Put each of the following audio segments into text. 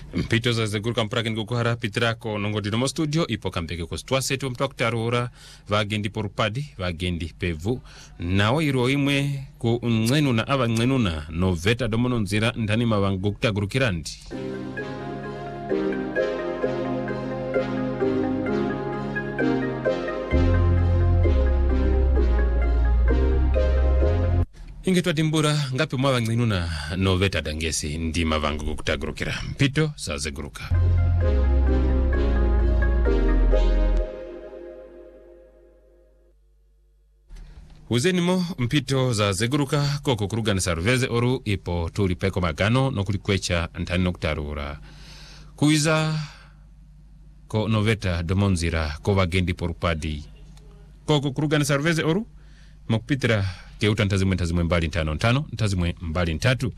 Mpito za zeguruka mpurake nikukuhara pitirako nongodi nomo studio ipo kampeke kostwa setu mtuwa kutarura vagendi porupadi vagendi pevu nawo iro imwe ku ngenuna ava ngenuna no veta domono nzira ndani mavangu kutagurukirandi. Ingetwa timbura ngapi mwa ngenuna no veta dangesi ndi mavangu kutagurukira. Mpito za zeguruka. Uzenimo mpito za zeguruka koko kurugani sarveze oru ipo tulipeko magano no kulikwecha ntani no kutarura. Kuiza ko noveta domonzira ko vagendi porupadi. Koko kurugani sarveze oru mokupitira keuta ntazimwe mbali ntano ntano ntazimwe mbali ntatu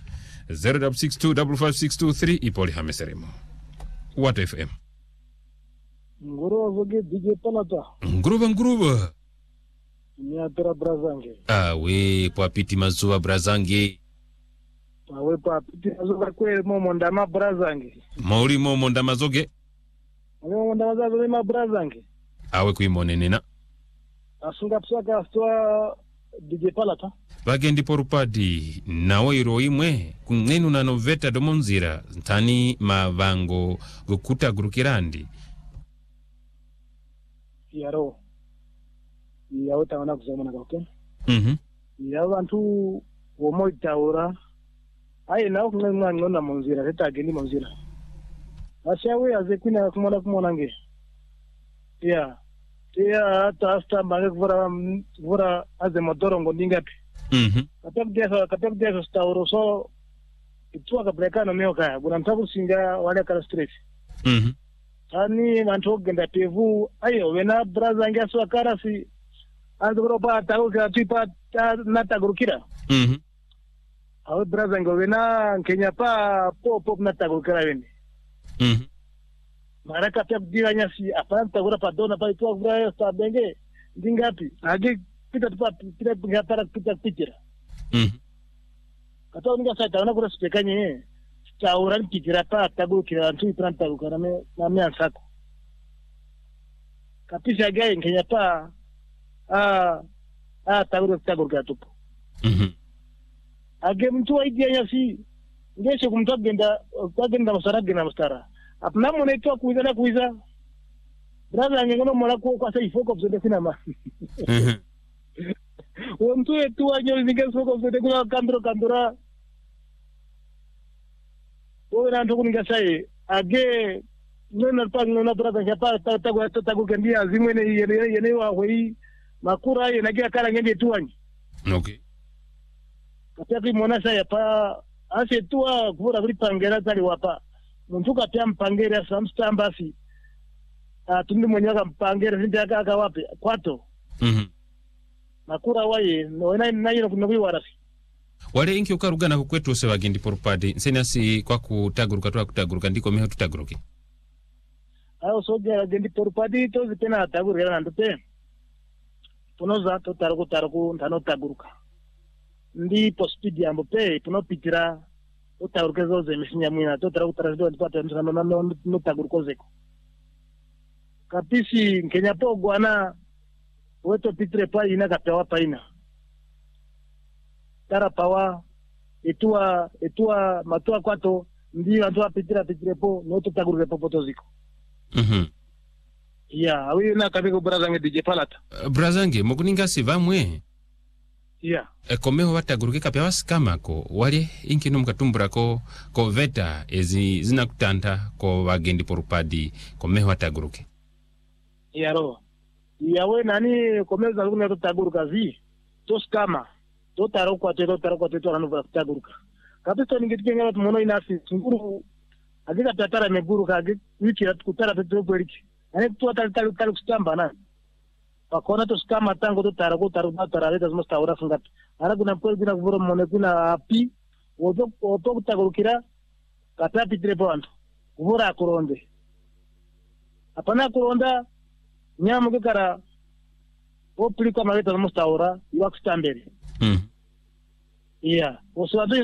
0625562 ipoli hameseremo. What FM? Nguruba voge DJ Palata. Nguruba. Nyatera Brazange. We papiti mazuva Brazange. We papiti mazuva kwe momo ndama Brazange. Mauri momo ndama zoge. Momo ndama zoge ma Brazange. Awe kuimone nena. Asunga psaka astwa DJ Palata. Vagendi porupadi nawo iro imwe kungenu na noveta domonzira ntani mavango gukuta gurukirandi. Yaro. Yawo tawana kuzamana kauke. Yawo antu womo taura. Aye nawo kunga ngona monzira heta gendi monzira. Ashawe azekuna kumona nge. Yeah. Tia tasta bange vura aze motorongo ndingapi. Katak dia stauro so itua ka brekano meoka guna mtaku singa wale kala stress. Tani manto genda tevu ayo wena braza ngia so karasi andro pa taku ka tipa nata gurukira. Awe braza ngo wena Kenya pa pop nata gurukira wene. Maraka pia dia nyasi apanta gura padona pa itua gura sta benge ndingapi. Age pita ngapara pita pitira. Kata uninga sa tauna kura spekanye tauran pitira pa tagurukira antu ipranta gukara na me ansako. Kapisa gai Kenya pa tagurukira tupo. Age mtu idea nyasi ngesho kumtagenda masara gena mastara. Apna mone to kuiza braza ngono mola kwa sai foko zode sinama. Mtu etu anyo zinga foko zode kuna kandura wewe ndo kuninga sai age nona pangona braza ngapa tagu kendia zimwene yene wa hoi makura yene kia kala ngende tuanyi. Okay. Katika mona sai pa ase tua kuvura kulipangera tali wapa Muntuka pia mpangere samstambasi tundi mwenyaka mpangere sindi aka wapi kwato makura waye noena nayo kunobi warasi wale inki ukarugana kukwetu se vagendi porupadi nsenasi kwa kutaguruka ndiko meho tutaguruke ayo soja vagendi porupadi to zipena atagurira ndote tunoza to taruku ntano taguruka ndi postidi ambope tunopitira utarukezo ze misinya mwina to tarutarado ndipata no tagurukozeko kapisi Kenya po gwana weto pitre pa ina kapewa pa ina tara pawa etua matua kwato ndi antu apitira po no to taguruke popoto ziko ya awi na kabiko brazange DJ Palata brazange mokuninga sivamwe. Yeah. Komeho wataguruke kapya wasikamako wale inki numkatumbura ko veta ezi zina kutanta ko vagendi porupadi komeho wataguruke. Yaro. Yawe nani komeza lukuna tutaguruka zi. Toskama. Totarokwa teto anuva tutaguruka. Kapito ningetikenge watu mono inasi. Nguru. Agika tatara meguruka. Agika wiki kutara teto kweliki. Ane tuwa tali kustamba na. Pakona to skama tango to tarago tarareta zmosta ora fungat ara kuna pol kuna vuro mone kuna api oto kutagurukira kata pitre pont vura kuronde apana kuronda nyamu kara o plika mareta zmosta ora iwa kustambere iya oswadu